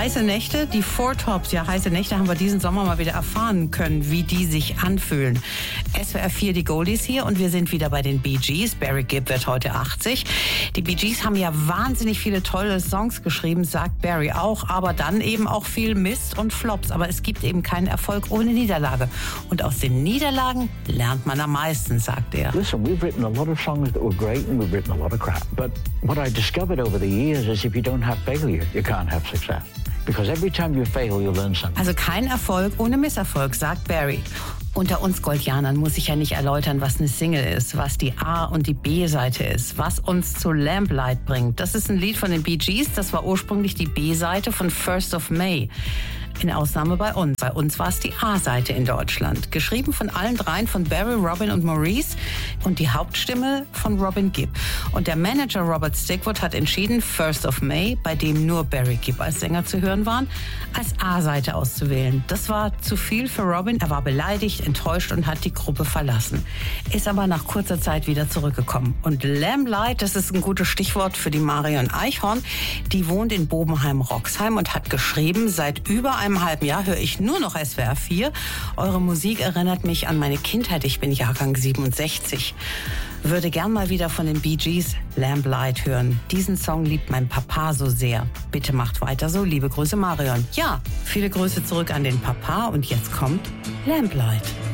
Heiße Nächte, die Four Tops. Ja, heiße Nächte haben wir diesen Sommer mal wieder erfahren können, wie die sich anfühlen. SWR 4, die Goldies hier und wir sind wieder bei den Bee Gees. Barry Gibb wird heute 80. Die Bee Gees haben ja wahnsinnig viele tolle Songs geschrieben, sagt Barry auch, aber dann eben auch viel Mist und Flops. Aber es gibt eben keinen Erfolg ohne Niederlage. Und aus den Niederlagen lernt man am meisten, sagt er. Listen, we've written a lot of songs that were great and we've written a lot of crap. But what I discovered over the years is if you don't have failure, you can't have success. Because every time you fail, you learn something. Also kein Erfolg ohne Misserfolg, sagt Barry. Unter uns Goldianern muss ich ja nicht erläutern, was eine Single ist, was die A- und die B-Seite ist, was uns zu Lamplight bringt. Das ist ein Lied von den Bee Gees, das war ursprünglich die B-Seite von First of May. In Ausnahme bei uns. Bei uns war es die A-Seite in Deutschland. Geschrieben von allen dreien, von Barry, Robin und Maurice. Und die Hauptstimme von Robin Gibb. Und der Manager Robert Stigwood hat entschieden, First of May, bei dem nur Barry Gibb als Sänger zu hören waren, als A-Seite auszuwählen. Das war zu viel für Robin. Er war beleidigt, enttäuscht und hat die Gruppe verlassen. Ist aber nach kurzer Zeit wieder zurückgekommen. Und Lamplight, das ist ein gutes Stichwort für die Marion Eichhorn. Die wohnt in Bobenheim-Roxheim und hat geschrieben, seit über einem halben Jahr höre ich nur noch SWR 4. Eure Musik erinnert mich an meine Kindheit. Ich bin Jahrgang 67. Würde gern mal wieder von den Bee Gees Lamplight hören. Diesen Song liebt mein Papa so sehr. Bitte macht weiter so. Liebe Grüße, Marion. Ja, viele Grüße zurück an den Papa. Und jetzt kommt Lamplight.